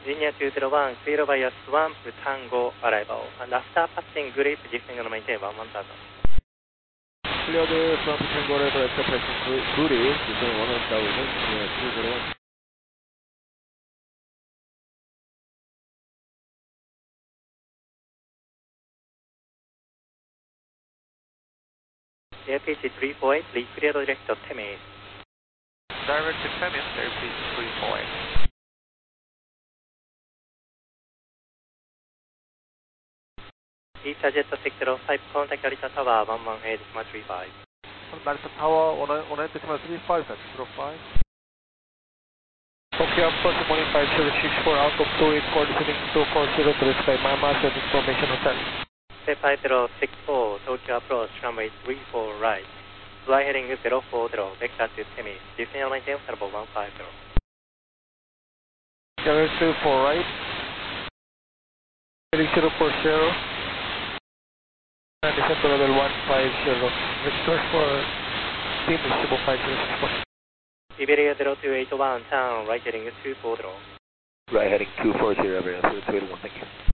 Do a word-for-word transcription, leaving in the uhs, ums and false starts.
Virginia two zero one, clear by S one, Tango arrival. And after passing grid, descending on maintain one one thousand. Cleared from Tango arrival after passing grid, descending one one thousand, two zero one. A P C three four eight, clear direct to Temis. Direct to Temis, A P C three four eight. East Jet six zero five, contact Arita Tower one one eight three five. Narita Tower one one eight three five, that's zero five. Tokyo Approach one five zero six four, out of two eight, call descending two four zero to the sky, Mama, set information hotel. five zero six four, Tokyo Approach, runway three four right. Fly heading zero four zero, vector to Temis. Descend on maintain, turbo one five zero. zero two four right. Heading zero four zero. And descend to level one five zero. Register for Temis, Cebu five zero six four. Iberia zero two eight one, turn right heading two four zero. Right heading two four zero, zero two eight one, thank you.